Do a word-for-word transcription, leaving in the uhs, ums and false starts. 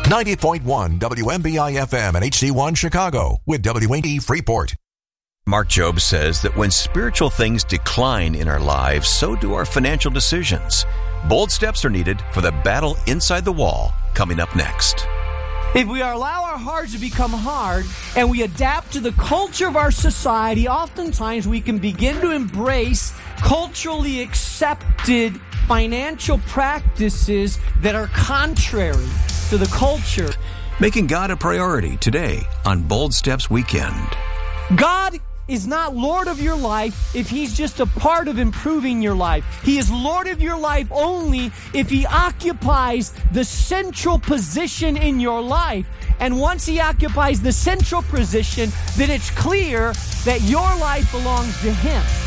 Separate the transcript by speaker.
Speaker 1: ninety point one W M B I F M and H C one Chicago with W A D Freeport.
Speaker 2: Mark Jobe says that when spiritual things decline in our lives, so do our financial decisions. Bold steps are needed for the battle inside the wall, coming up next.
Speaker 3: If we allow our hearts to become hard and we adapt to the culture of our society, oftentimes we can begin to embrace culturally accepted financial practices that are contrary to the culture.
Speaker 2: Making God a priority today on Bold Steps Weekend.
Speaker 3: God is not Lord of your life if He's just a part of improving your life. He is Lord of your life only if He occupies the central position in your life. And once He occupies the central position, then it's clear that your life belongs to Him.